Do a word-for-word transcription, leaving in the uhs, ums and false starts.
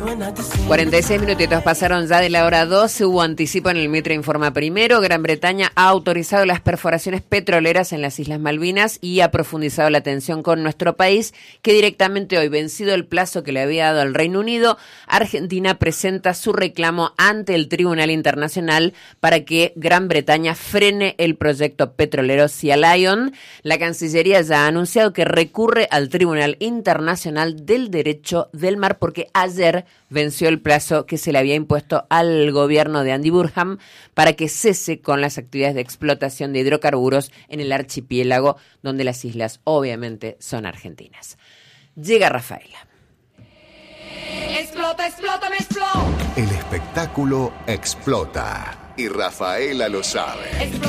cuarenta y seis minutitos pasaron ya de la hora doce. Hubo anticipo en el Mitre Informa Primero. Gran Bretaña ha autorizado las perforaciones petroleras en las Islas Malvinas y ha profundizado la tensión con nuestro país, que directamente hoy, vencido el plazo que le había dado al Reino Unido, Argentina presenta su reclamo ante el Tribunal Internacional para que Gran Bretaña frene el proyecto petrolero Sea Lion. La Cancillería ya ha anunciado que recurre al Tribunal Internacional del Derecho del Mar porque ayer venció el plazo que se le había impuesto al gobierno de Andy Burnham para que cese con las actividades de explotación de hidrocarburos en el archipiélago, donde las islas obviamente son argentinas. Llega Rafaela. Explota, explota, me explota. El espectáculo explota y Rafaela lo sabe.